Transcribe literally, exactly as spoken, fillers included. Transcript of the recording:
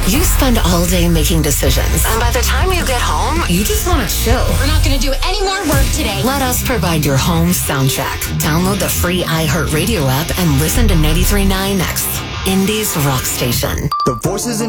You spend all day making decisions, and by the time you get home, you just want to chill. We're not going to do any more work today. Let us provide your home soundtrack. Download the free iHeartRadio app and listen to ninety-three point nine X, Indy's rock station. The Voices in